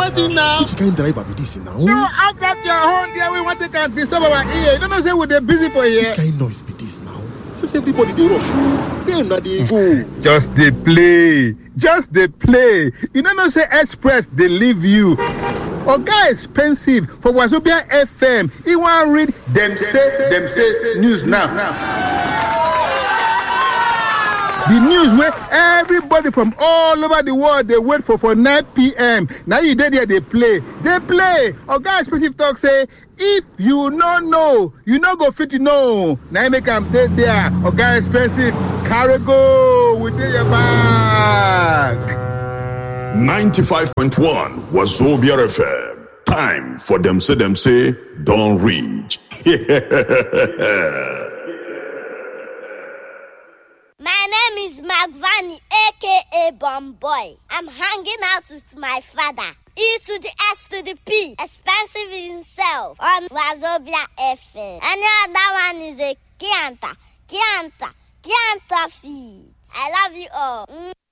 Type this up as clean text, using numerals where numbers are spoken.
wetin now? Which kind driver be this now? No, out of your home there, we want to disturb our ear. You don't know say we dey busy for here. Which kind noise be this now? Since everybody dey rush, then na dey go. Just dey play. You don't know say express dey leave you. Oga expensive for Wazobia FM. He wan read them say news now. The news where everybody from all over the world they wait for 9 p.m. Now you dey there they play. Oga expensive talk say if you no know, you no go fit know. Now make am dey there. Oga expensive carry go within your bag. 95.1 Wazobia FM. Time for them say don't reach. My name is Magvani, aka Bomboy. I'm hanging out with my father. E to the S to the P, expensive himself, on Wazobia FM. Any other one is a Kianta feed. I love you all.